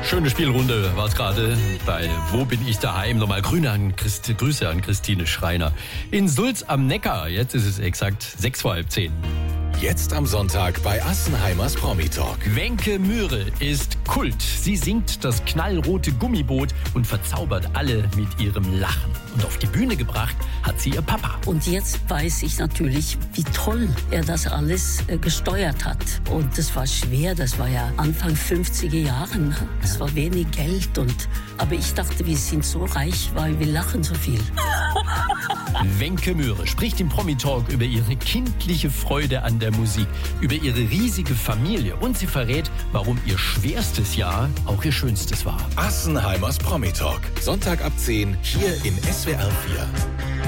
Schöne Spielrunde war es gerade bei Wo bin ich daheim? Nochmal Grüße an Christine Schreiner in Sulz am Neckar. Jetzt ist es exakt 6:10. Jetzt am Sonntag bei Assenheimers Promi-Talk. Wenke Mühre ist Kult. Sie singt das knallrote Gummiboot und verzaubert alle mit ihrem Lachen. Und auf die Bühne gebracht hat sie ihr Papa. Und jetzt weiß ich natürlich, wie toll er das alles gesteuert hat. Und das war schwer, das war ja Anfang 50er Jahren. Es war wenig Geld. Aber ich dachte, wir sind so reich, weil wir lachen so viel. Wenke Mühre spricht im Promi-Talk über ihre kindliche Freude an der Musik, über ihre riesige Familie und sie verrät, warum ihr schwerstes Jahr auch ihr schönstes war. Assenheimers Promi-Talk. Sonntag ab 10 hier in SWR 4.